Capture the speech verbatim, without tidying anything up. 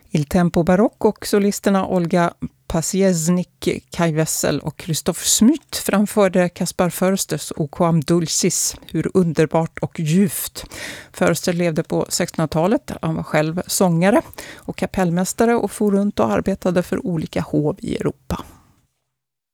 Il Tempo Barock och solisterna Olga Pasieznik, Kai Wessel och Christoph Smyt framförde Kaspar Försters O Quam Dulcis, hur underbart och djupt. Förster levde på sextonhundratalet, han var själv sångare och kapellmästare och for runt och arbetade för olika hov i Europa.